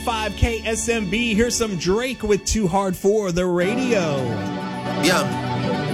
5 KSMB. Here's some Drake with Too Hard for the Radio. Yeah.